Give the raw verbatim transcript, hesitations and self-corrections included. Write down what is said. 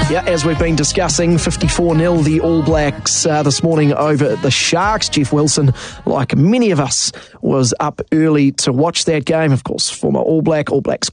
Yeah, as we've been discussing, fifty-four nil the All Blacks uh, this morning over the Sharks. Jeff Wilson, like many of us, was up early to watch that game. Of course, former All Black, All Blacks